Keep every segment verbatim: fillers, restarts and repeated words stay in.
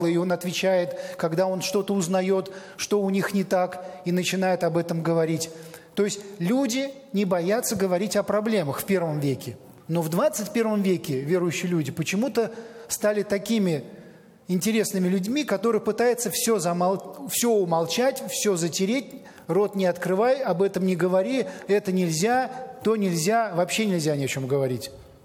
и он отвечает, когда он что-то узнает, что у них не так, и начинает об этом говорить. То есть люди не боятся говорить о проблемах в первом веке. Но в двадцать первом веке верующие люди почему-то стали такими интересными людьми, которые пытаются все, замол... все умолчать, все затереть, рот не открывай, об этом не говори, это нельзя, то нельзя, вообще нельзя ни о чем говорить.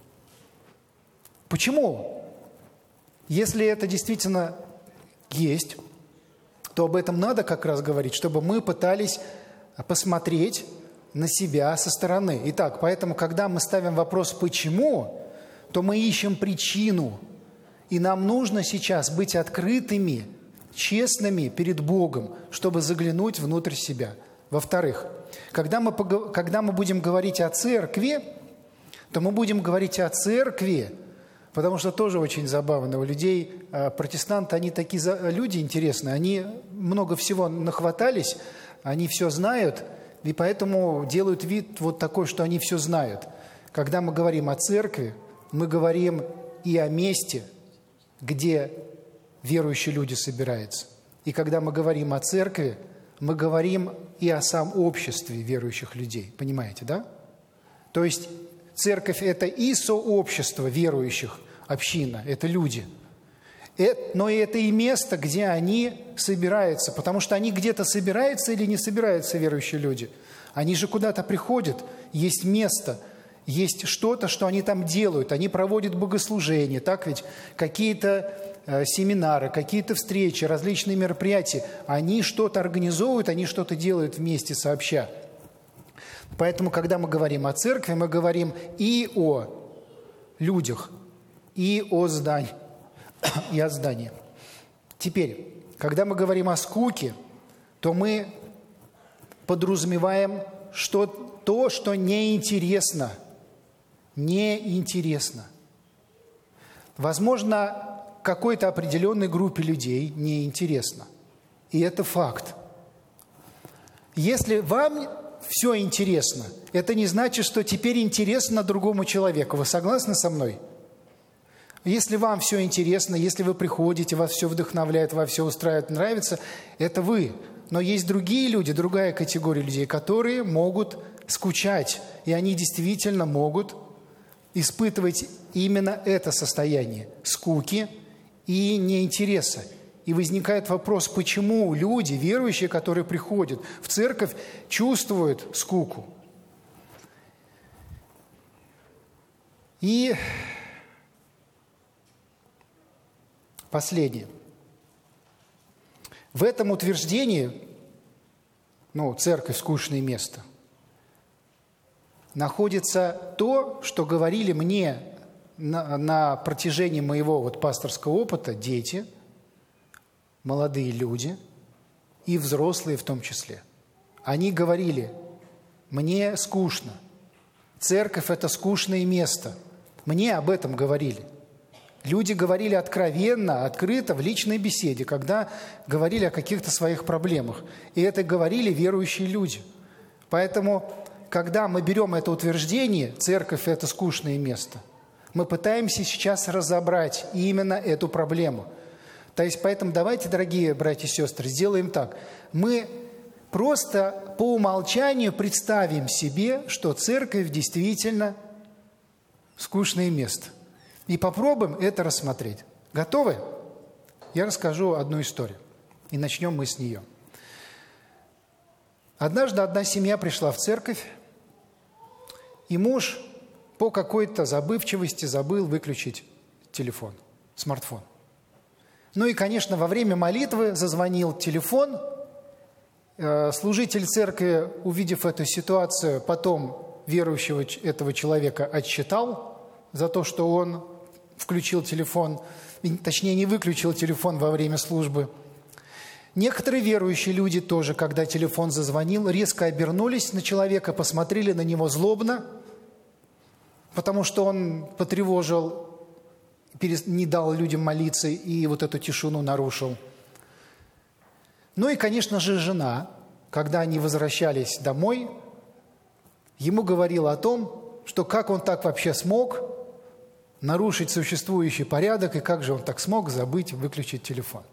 Почему? Если это действительно есть, то об этом надо как раз говорить, чтобы мы пытались посмотреть на себя со стороны. Итак, поэтому, когда мы ставим вопрос «почему?», то мы ищем причину. И нам нужно сейчас быть открытыми, честными перед Богом, чтобы заглянуть внутрь себя. Во-вторых, когда мы, когда мы будем говорить о церкви, то мы будем говорить о церкви, потому что тоже очень забавно. У людей, протестанты, они такие люди интересные, они много всего нахватались, они все знают, и поэтому делают вид вот такой, что они все знают. Когда мы говорим о церкви, мы говорим и о месте, где верующие люди собираются. И когда мы говорим о церкви, мы говорим и о самом обществе верующих людей. Понимаете, да? То есть церковь – это и сообщество верующих, община, это люди. Но и это и место, где они собираются, потому что они где-то собираются или не собираются, верующие люди. Они же куда-то приходят, есть место, есть что-то, что они там делают, они проводят богослужения, так ведь? Какие-то э, семинары, какие-то встречи, различные мероприятия. Они что-то организовывают, они что-то делают вместе сообща. Поэтому, когда мы говорим о церкви, мы говорим и о людях, и о здании, и о здании. Теперь, когда мы говорим о скуке, то мы подразумеваем что то, что неинтересно. Неинтересно. Возможно, какой-то определенной группе людей неинтересно. И это факт. Если вам все интересно, это не значит, что теперь интересно другому человеку. Вы согласны со мной? Если вам все интересно, если вы приходите, вас все вдохновляет, вас все устраивает, нравится, это вы. Но есть другие люди, другая категория людей, которые могут скучать, и они действительно могут испытывать именно это состояние скуки и неинтереса. И возникает вопрос, почему люди, верующие, которые приходят в церковь, чувствуют скуку. И последнее. В этом утверждении, ну, церковь – скучное место, находится то, что говорили мне на, на протяжении моего вот пасторского опыта дети, молодые люди и взрослые в том числе. Они говорили, мне скучно, церковь – это скучное место. Мне об этом говорили. Люди говорили откровенно, открыто, в личной беседе, когда говорили о каких-то своих проблемах. И это говорили верующие люди. Поэтому, когда мы берем это утверждение, церковь – это скучное место, мы пытаемся сейчас разобрать именно эту проблему. То есть, поэтому давайте, дорогие братья и сестры, сделаем так. Мы просто по умолчанию представим себе, что церковь действительно скучное место. И попробуем это рассмотреть. Готовы? Я расскажу одну историю. И начнем мы с нее. Однажды одна семья пришла в церковь, и муж по какой-то забывчивости забыл выключить телефон, смартфон. Ну и, конечно, во время молитвы зазвонил телефон. Служитель церкви, увидев эту ситуацию, потом верующего этого человека отчитал за то, что он включил телефон, точнее, не выключил телефон во время службы. Некоторые верующие люди тоже, когда телефон зазвонил, резко обернулись на человека, посмотрели на него злобно, потому что он потревожил, не дал людям молиться и вот эту тишину нарушил. Ну и, конечно же, жена, когда они возвращались домой, ему говорила о том, что как он так вообще смог нарушить существующий порядок, и как же он так смог забыть выключить телефон.